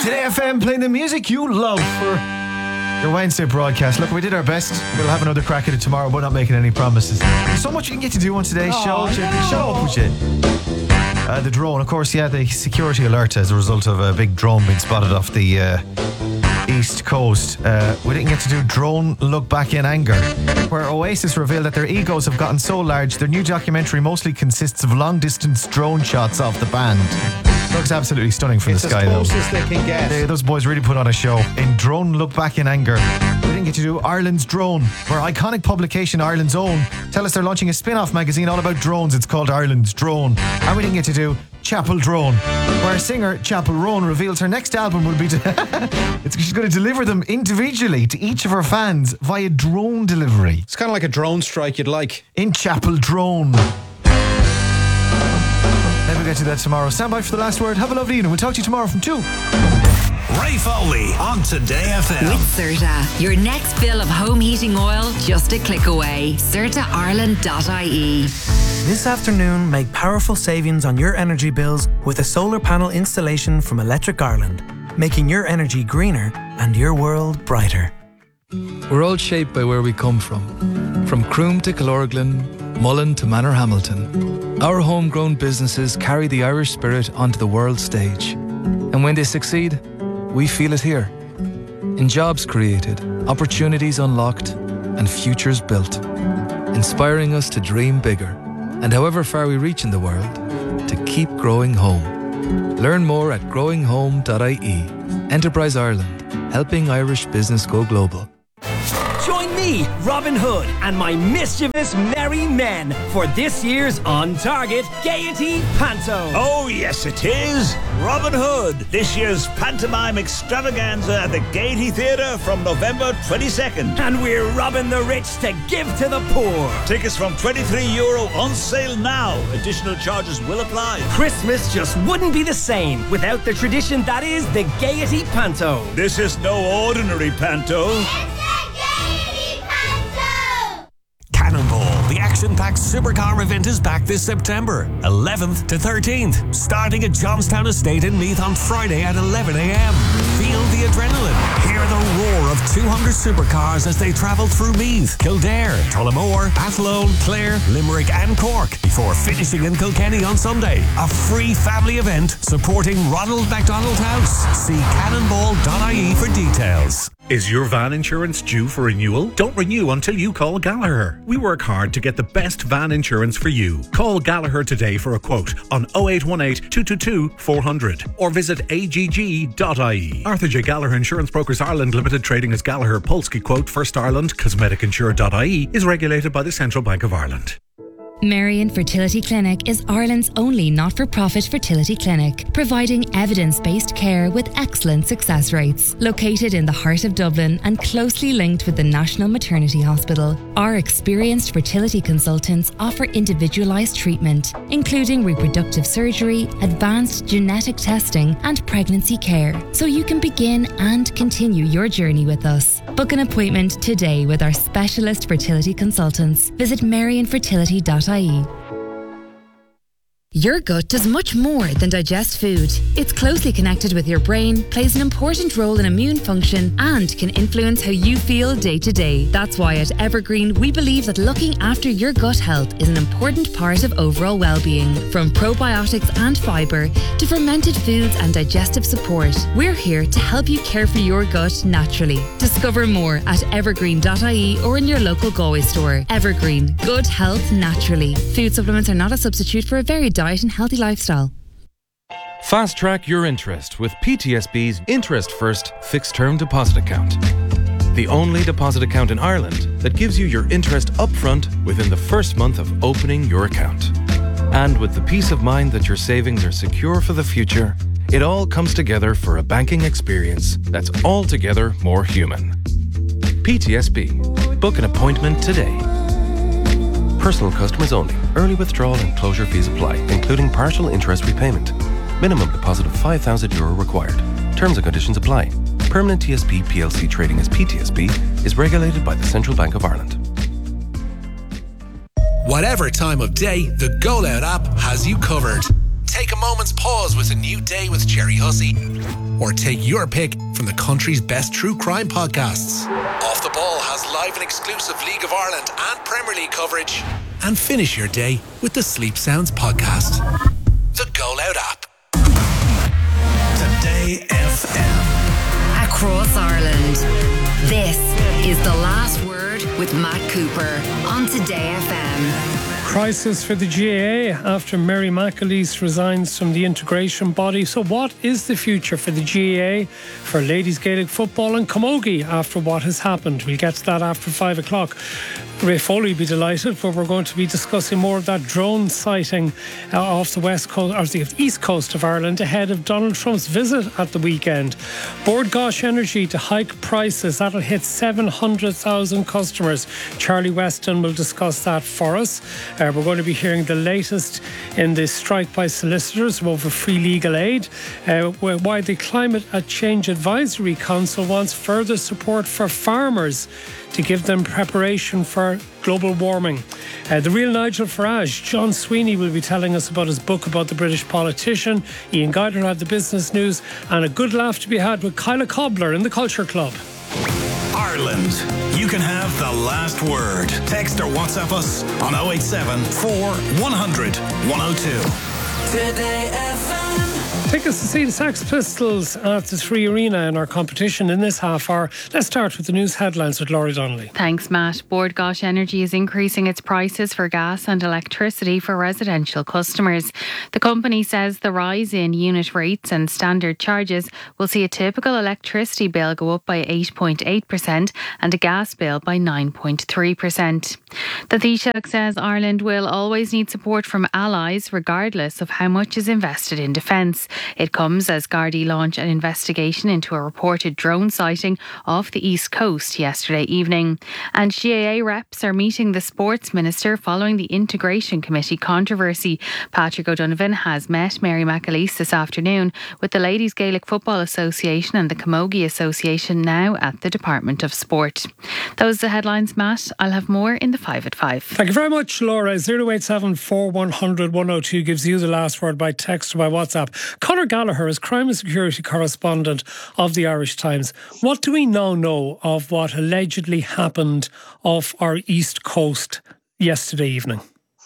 Today FM playing the music you love for your Wednesday broadcast. Look, we did our best. We'll have another crack at it tomorrow, but not making any promises. There's so much you can get to do on today's show. Show up with you. The drone, of course, the security alert as a result of a big drone being spotted off the East Coast. We didn't get to do Drone Look Back in Anger, where Oasis revealed that their egos have gotten so large their new documentary mostly consists of long-distance drone shots of the band. Looks absolutely stunning from the sky, though. It's as close as they can get. Those boys really put on a show. In Drone Look Back in Anger, we didn't get to do Ireland's Drone, where iconic publication Ireland's Own tell us they're launching a spin-off magazine all about drones. It's called Ireland's Drone. And we didn't get to do Chapel Drone, where singer Chapel Roan reveals her next album will be she's going to deliver them individually to each of her fans via drone delivery. It's kind of like a drone strike you'd like. In Chapel Drone. Maybe we'll get to that tomorrow. Stand by for the last word. Have a lovely evening. We'll talk to you tomorrow from 2. Ray Foley on Today FM. With CERTA, your next fill of home heating oil just a click away. CERTAIreland.ie. This afternoon, make powerful savings on your energy bills with a solar panel installation from Electric Ireland, making your energy greener and your world brighter. We're all shaped by where we come from Croom to Killorglin, Mullen to Manorhamilton. Our homegrown businesses carry the Irish spirit onto the world stage. And when they succeed, we feel it here. In jobs created, opportunities unlocked, and futures built. Inspiring us to dream bigger. And however far we reach in the world, to keep growing home. Learn more at growinghome.ie. Enterprise Ireland, helping Irish business go global. Join me, Robin Hood, and my mischievous merry men for this year's On Target Gaiety Panto. Oh, yes, it is. Robin Hood, this year's pantomime extravaganza at the Gaiety Theatre from November 22nd. And we're robbing the rich to give to the poor. Tickets from €23 on sale now. Additional charges will apply. Christmas just wouldn't be the same without the tradition that is the Gaiety Panto. This is no ordinary panto. Cannonball, the action-packed supercar event is back this September, 11th to 13th, starting at Johnstown Estate in Meath on Friday at 11 a.m. Feel the adrenaline. Hear the roar of 200 supercars as they travel through Meath, Kildare, Tullamore, Athlone, Clare, Limerick and Cork before finishing in Kilkenny on Sunday. A free family event supporting Ronald McDonald House. See cannonball.ie for details. Is your van insurance due for renewal? Don't renew until you call Gallagher. We work hard to get the best van insurance for you. Call Gallagher today for a quote on 0818 222 400 or visit agg.ie. Arthur J. Gallagher Insurance Brokers Ireland Limited, trading as Gallagher Polski Quote First Ireland, cosmeticinsure.ie, is regulated by the Central Bank of Ireland. Marion Fertility Clinic is Ireland's only not-for-profit fertility clinic, providing evidence-based care with excellent success rates. Located in the heart of Dublin and closely linked with the National Maternity Hospital, our experienced fertility consultants offer individualised treatment, including reproductive surgery, advanced genetic testing and pregnancy care, so you can begin and continue your journey with us. Book an appointment today with our specialist fertility consultants. Visit marionfertility.ie. Your gut does much more than digest food. It's closely connected with your brain, plays an important role in immune function, and can influence how you feel day to day. That's why at Evergreen, we believe that looking after your gut health is an important part of overall well-being. From probiotics and fibre to fermented foods and digestive support, we're here to help you care for your gut naturally. Discover more at evergreen.ie or in your local Galway store. Evergreen, good health naturally. Food supplements are not a substitute for a varied diet and healthy lifestyle. Fast track your interest with PTSB's Interest First Fixed Term Deposit Account. The only deposit account in Ireland that gives you your interest upfront within the first month of opening your account. And with the peace of mind that your savings are secure for the future, it all comes together for a banking experience that's altogether more human. PTSB. Book an appointment today. Personal customers only. Early withdrawal and closure fees apply, including partial interest repayment. Minimum deposit of €5,000 required. Terms and conditions apply. Permanent TSB PLC trading as PTSB is regulated by the Central Bank of Ireland. Whatever time of day, the Go Loud app has you covered. Take a moment's pause with a new day with Cherry Hussey. or take your pick from the country's best true crime podcasts. Off the Ball has live and exclusive League of Ireland and Premier League coverage. And finish your day with the Sleep Sounds podcast. The Go Loud app. Today FM. Across Ireland. This is The Last Word with Matt Cooper on Today FM. Crisis for the GAA after Mary McAleese resigns from the integration body. So what is the future for the GAA, for ladies Gaelic football and Camogie after what has happened? We'll get to that after 5 o'clock. Ray Foley will be delighted, but we're going to be discussing more of that drone sighting off the west coast, or the east coast of Ireland ahead of Donald Trump's visit at the weekend. Bord Gáis Energy to hike prices. That'll hit 700,000 customers. Charlie Weston will discuss that for us. We're going to be hearing the latest in the strike by solicitors over free legal aid, why the Climate Change Advisory Council wants further support for farmers to give them preparation for global warming. The real Nigel Farage, John Sweeney, will be telling us about his book about the British politician. Ian Guider will have the business news, and a good laugh to be had with Kyla Cobbler in the Culture Club. Ireland, you can have the last word. Text or WhatsApp us on 087 4100 102. Today FM. Tickets to see the Sex Pistols at the Three Arena in our competition in this half hour. Let's start with the news headlines with Laurie Donnelly. Thanks, Matt. Bord Gáis Energy is increasing its prices for gas and electricity for residential customers. The company says the rise in unit rates and standard charges will see a typical electricity bill go up by 8.8% and a gas bill by 9.3%. The Taoiseach says Ireland will always need support from allies regardless of how much is invested in defence. It comes as Gardaí launch an investigation into a reported drone sighting off the east coast yesterday evening. And GAA reps are meeting the sports minister following the integration committee controversy. Patrick O'Donovan has met Mary McAleese this afternoon with the Ladies Gaelic Football Association and the Camogie Association now at the Department of Sport. Those are the headlines, Matt. I'll have more in the 5 at 5. Thank you very much, Laura. 087 4100 102 gives you the last word by text or by WhatsApp. Conor Gallagher is crime and security correspondent of the Irish Times. What do we now know of what allegedly happened off our east coast yesterday evening?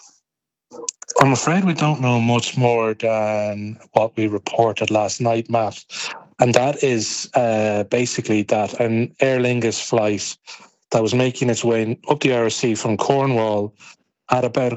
I'm afraid we don't know much more than what we reported last night, Matt. And that is basically that an Aer Lingus flight that was making its way up the RSC from Cornwall at about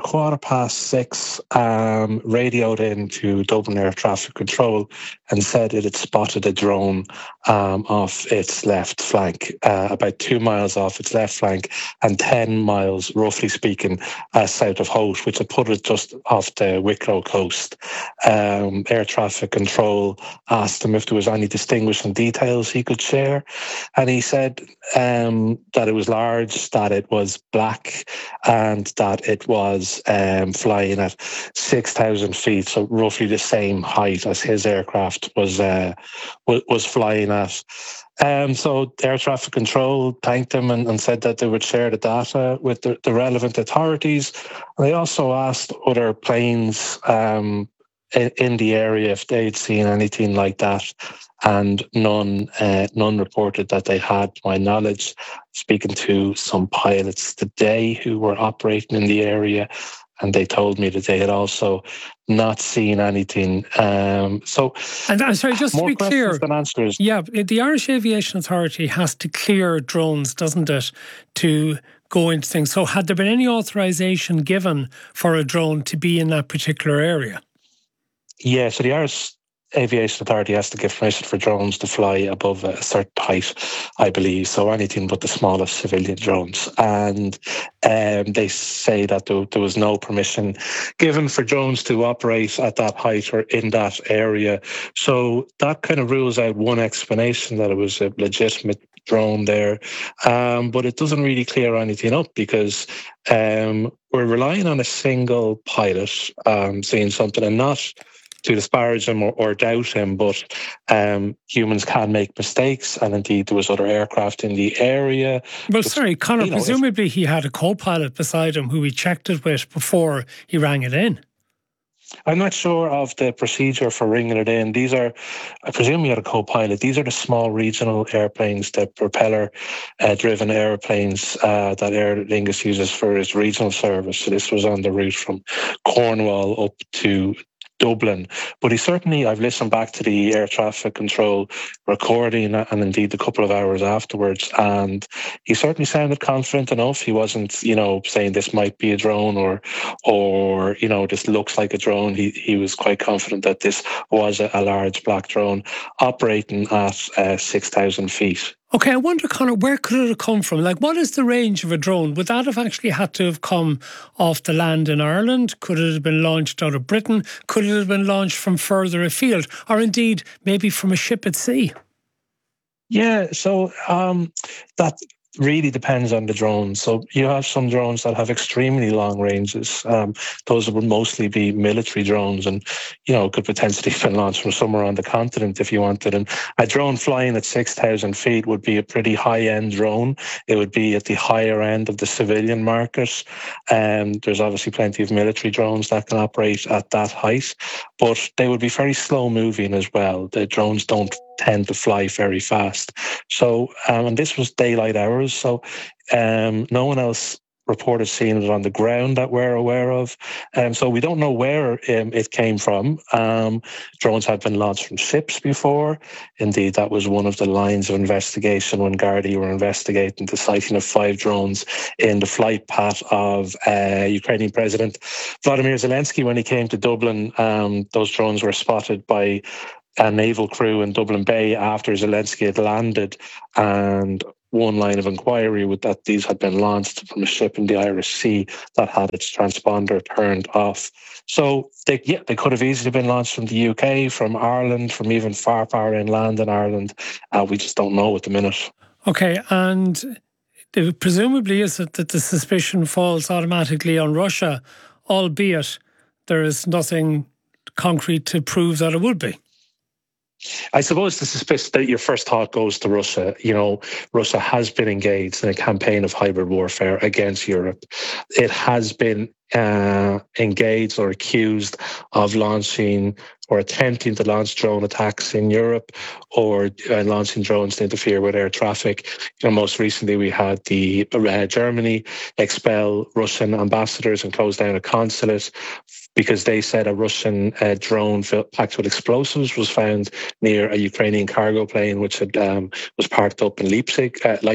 6:15, radioed into Dublin Air Traffic Control and said it had spotted a drone off its left flank, about 2 miles off its left flank and 10 miles, roughly speaking, south of Howth, which had put it just off the Wicklow coast. Air Traffic Control asked him if there was any distinguishing details he could share, and he said that it was large, that it was black, and that it was flying at 6,000 feet, so roughly the same height as his aircraft was flying at. So Air Traffic Control thanked them and said that they would share the data with the relevant authorities. And they also asked other planes in the area if they'd seen anything like that, and none reported that they had, to my knowledge. Speaking to some pilots today who were operating in the area, and they told me that they had also not seen anything. And I'm sorry, just to be clear, than answers. Yeah, the Irish Aviation Authority has to clear drones, doesn't it, to go into things. So had there been any authorisation given for a drone to be in that particular area? Yeah, so the Irish Aviation Authority has to give permission for drones to fly above a certain height, I believe. So anything but the smallest civilian drones. And they say that there was no permission given for drones to operate at that height or in that area. So that kind of rules out one explanation, that it was a legitimate drone there. But it doesn't really clear anything up, because we're relying on a single pilot seeing something, and not to disparage him or doubt him, but humans can make mistakes, and indeed there was other aircraft in the area. Well, sorry, Conor, presumably he had a co-pilot beside him who he checked it with before he rang it in. I'm not sure of the procedure for ringing it in. These are, I presume you had a co-pilot. These are the small regional airplanes, the propeller-driven airplanes that Aer Lingus uses for its regional service. So this was on the route from Cornwall up to Dublin. But I've listened back to the air traffic control recording and indeed a couple of hours afterwards, and he certainly sounded confident enough. He wasn't, saying this might be a drone or this looks like a drone. He was quite confident that this was a large black drone operating at 6,000 feet. Okay, I wonder, Conor, where could it have come from? Like, what is the range of a drone? Would that have actually had to have come off the land in Ireland? Could it have been launched out of Britain? Could it have been launched from further afield? Or indeed, maybe from a ship at sea? Yeah, so that really depends on the drone. So you have some drones that have extremely long ranges. Those would mostly be military drones and, could potentially have been launched from somewhere on the continent if you wanted. And a drone flying at 6,000 feet would be a pretty high-end drone. It would be at the higher end of the civilian market. There's obviously plenty of military drones that can operate at that height, but they would be very slow-moving as well. The drones don't tend to fly very fast. So, and this was daylight hours, so no one else reported seeing it on the ground that we're aware of. So we don't know where it came from. Drones have been launched from ships before. Indeed, that was one of the lines of investigation when Gardaí were investigating the sighting of 5 drones in the flight path of Ukrainian President Vladimir Zelensky when he came to Dublin. Those drones were spotted by a naval crew in Dublin Bay after Zelensky had landed, and one line of inquiry was that these had been launched from a ship in the Irish Sea that had its transponder turned off. So they could have easily been launched from the UK, from Ireland, from even far inland in Ireland. We just don't know at the minute. Okay, and presumably is it that the suspicion falls automatically on Russia, albeit there is nothing concrete to prove that it would be? I suppose the suspicion that your first thought goes to Russia. Russia has been engaged in a campaign of hybrid warfare against Europe. It has been engaged or accused of launching or attempting to launch drone attacks in Europe or launching drones to interfere with air traffic. Most recently we had the Germany expel Russian ambassadors and close down a consulate because they said a Russian drone packed with explosives was found near a Ukrainian cargo plane which had was parked up in Leipzig.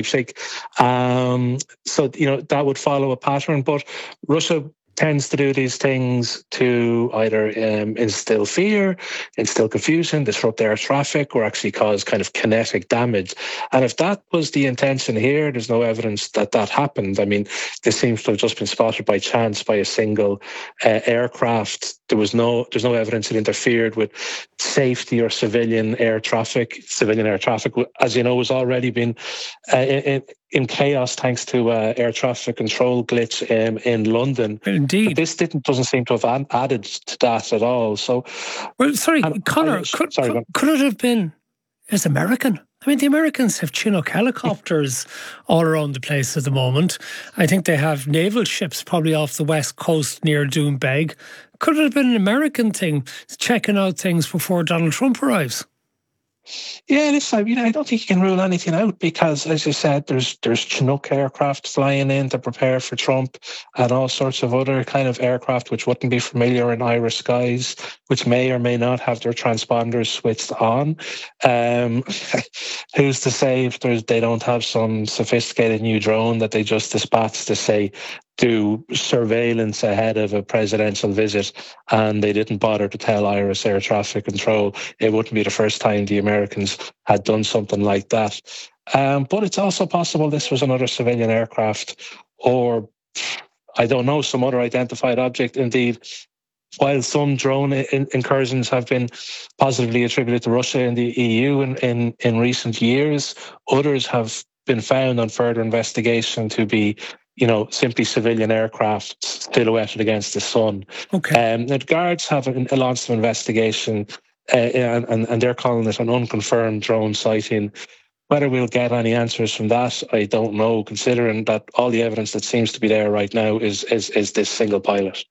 So that would follow a pattern, but Russia tends to do these things to either instill fear, instill confusion, disrupt air traffic, or actually cause kind of kinetic damage. And if that was the intention here, there's no evidence that that happened. I mean, this seems to have just been spotted by chance by a single aircraft. There's no evidence it interfered with safety or civilian air traffic. Civilian air traffic, as you know, has already been in chaos thanks to air traffic control glitch in London. Indeed. But this doesn't seem to have added to that at all. So, well, sorry, Conor, could it have been as American? I mean, the Americans have Chinook helicopters all around the place at the moment. I think they have naval ships probably off the west coast near Doonbeg. Could it have been an American thing, checking out things before Donald Trump arrives? Yeah, listen, I don't think you can rule anything out because, as you said, there's Chinook aircraft flying in to prepare for Trump and all sorts of other kind of aircraft which wouldn't be familiar in Irish skies, which may or may not have their transponders switched on. Who's to say if they don't have some sophisticated new drone that they just dispatched to say, do surveillance ahead of a presidential visit, and they didn't bother to tell Irish air traffic control. It wouldn't be the first time the Americans had done something like that. But it's also possible this was another civilian aircraft or, I don't know, some other identified object. Indeed, while some drone incursions have been positively attributed to Russia in the EU in recent years, others have been found on further investigation to be simply civilian aircraft silhouetted against the sun. Okay. The Guards have launched an investigation and they're calling it an unconfirmed drone sighting. Whether we'll get any answers from that, I don't know, considering that all the evidence that seems to be there right now is this single pilot.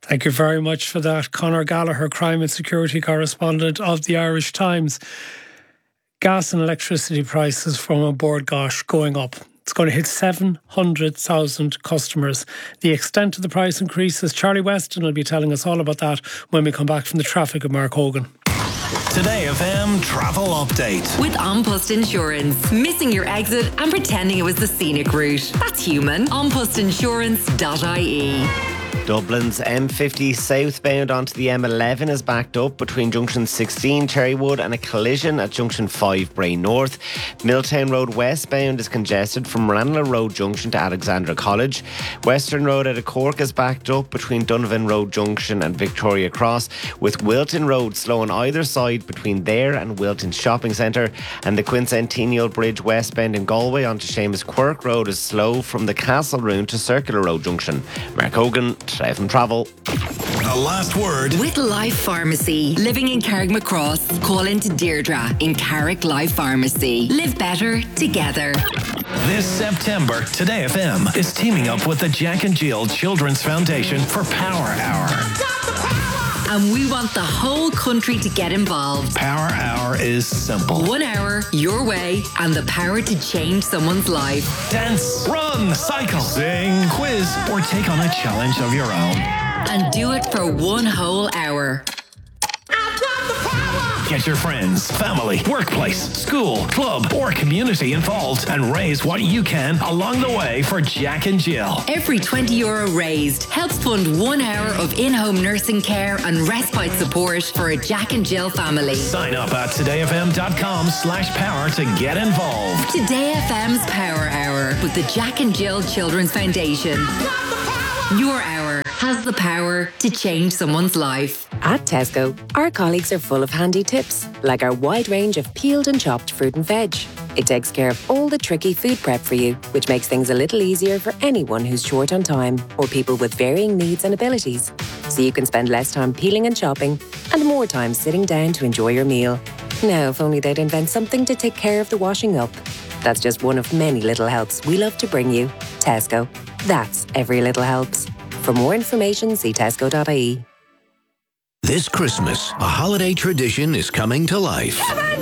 Thank you very much for that. Conor Gallagher, crime and security correspondent of the Irish Times. Gas and electricity prices from on board Gosh going up. It's going to hit 700,000 customers. The extent of the price increases, Charlie Weston will be telling us all about that when we come back from the traffic with Mark Hogan. Today FM travel update. With An Post Insurance. Missing your exit and pretending it was the scenic route. That's human. Anpostinsurance.ie. Dublin's M50 southbound onto the M11 is backed up between junction 16 Cherrywood and a collision at junction 5 Bray North. Milltown Road westbound is congested from Ranelagh Road junction to Alexandra College. Western Road out of Cork is backed up between Donovan Road junction and Victoria Cross, with Wilton Road slow on either side between there and Wilton Shopping Centre. And the Quincentennial Bridge westbound in Galway onto Seamus Quirk Road is slow from the Castle Road to Circular Road junction. Mark Hogan, Trev Travel. The last word. With Life Pharmacy. Living in Carrickmacross. Call into Deirdre in Carrick Life Pharmacy. Live better together. This September, Today FM is teaming up with the Jack and Jill Children's Foundation for Power Hour. And we want the whole country to get involved. Power Hour is simple. 1 hour, your way, and the power to change someone's life. Dance, run, cycle, sing, quiz, or take on a challenge of your own. And do it for 1 whole hour. Get your friends, family, workplace, school, club, or community involved and raise what you can along the way for Jack and Jill. Every €20 raised helps fund 1 hour of in-home nursing care and respite support for a Jack and Jill family. Sign up at todayfm.com/power to get involved. Today FM's Power Hour with the Jack and Jill Children's Foundation. Your hour has the power to change someone's life. At Tesco, our colleagues are full of handy tips, like our wide range of peeled and chopped fruit and veg. It takes care of all the tricky food prep for you, which makes things a little easier for anyone who's short on time or people with varying needs and abilities. So you can spend less time peeling and chopping and more time sitting down to enjoy your meal. Now, if only they'd invent something to take care of the washing up. That's just one of many little helps we love to bring you. Tesco. That's every little helps. For more information, see tesco.ie. This Christmas, a holiday tradition is coming to life.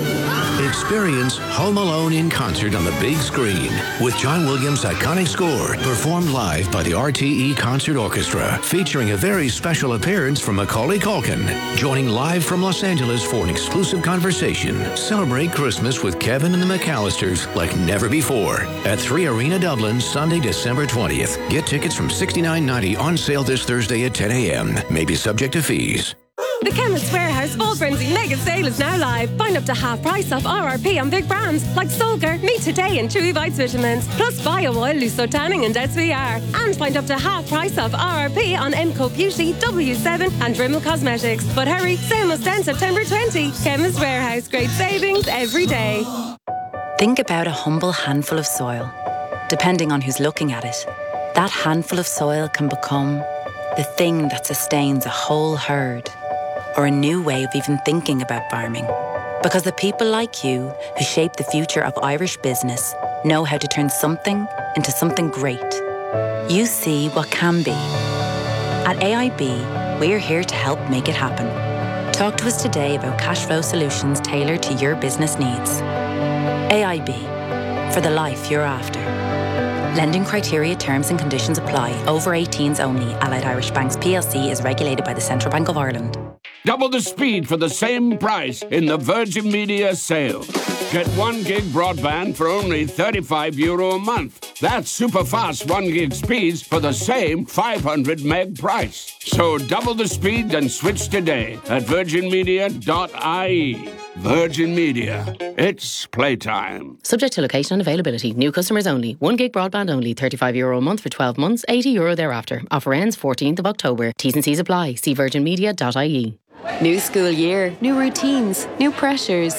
Experience Home Alone in concert on the big screen with John Williams' iconic score performed live by the RTE Concert Orchestra, featuring a very special appearance from Macaulay Culkin, joining live from Los Angeles for an exclusive conversation. Celebrate Christmas with Kevin and the McAllisters like never before at 3 Arena Dublin, Sunday, December 20th. Get tickets from $69.90 on sale this Thursday at 10 a.m. May be subject to fees. The Chemist's Warehouse Fall Frenzy Mega Sale is now live. Find up to half price off RRP on big brands like Solgar, Meet Today and Chewy Bites Vitamins, plus Bio Oil, Luso Tanning and SVR. And find up to half price off RRP on Enco Beauty, W7 and Rimmel Cosmetics. But hurry, sale must end September 20. Chemist's Warehouse, great savings every day. Think about a humble handful of soil. Depending on who's looking at it, that handful of soil can become the thing that sustains a whole herd. Or a new way of even thinking about farming. Because the people like you who shape the future of Irish business know how to turn something into something great. You see what can be. At AIB, we're here to help make it happen. Talk to us today about cash flow solutions tailored to your business needs. AIB, for the life you're after. Lending criteria, terms and conditions apply. Over 18s only. Allied Irish Banks PLC is regulated by the Central Bank of Ireland. Double the speed for the same price in the Virgin Media sale. Get 1 gig broadband for only €35 a month. That's super fast 1 gig speeds for the same 500 meg price. So double the speed and switch today at virginmedia.ie. Virgin Media. It's playtime. Subject to location and availability. New customers only. 1 gig broadband only. €35 a month for 12 months. €80 thereafter. Offer ends 14th of October. T's and C's apply. See virginmedia.ie. New school year, new routines, new pressures.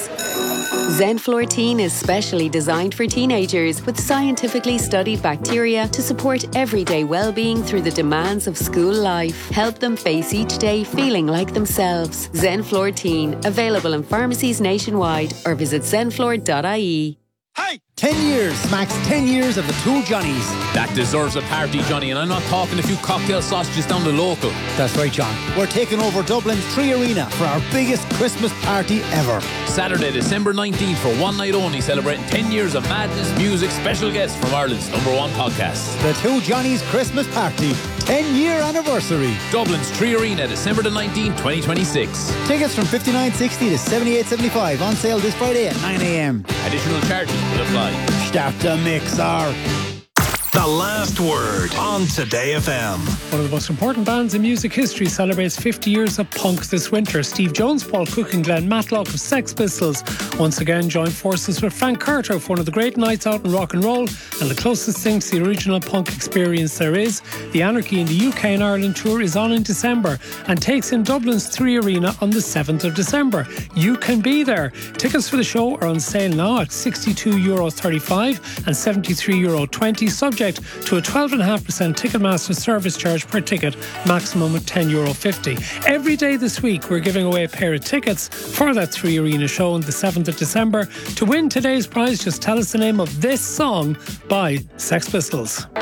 Zenflortine is specially designed for teenagers with scientifically studied bacteria to support everyday well-being through the demands of school life. Help them face each day feeling like themselves. Zenflortine, available in pharmacies nationwide or visit zenflor.ie. Hey! 10 years smacks 10 years of the Two Johnnies. That deserves a party, Johnny, and I'm not talking a few cocktail sausages down the local. That's right, John. We're taking over Dublin's Three Arena for our biggest Christmas party ever. Saturday, December 19th for one night only, celebrating 10 years of madness, music, special guests from Ireland's #1 podcast. The Two Johnnies Christmas Party, 10-year anniversary. Dublin's Three Arena, December the 19th, 2026. Tickets from $59.60 to $78.75 on sale this Friday at 9 a.m. Additional charges will apply. Start the mixer. The Last Word on Today FM. One of the most important bands in music history celebrates 50 years of punk this winter. Steve Jones, Paul Cook and Glenn Matlock of Sex Pistols once again joined forces with Frank Carter for one of the great nights out in rock and roll and the closest thing to the original punk experience there is. The Anarchy in the UK and Ireland tour is on in December and takes in Dublin's Three Arena on the 7th of December. You can be there. Tickets for the show are on sale now at €62.35 and €73.20, subject to a 12.5% Ticketmaster service charge per ticket, maximum of €10.50. Every day this week we're giving away a pair of tickets for that Three Arena show on the 7th of December. To win today's prize, just tell us the name of this song by Sex Pistols.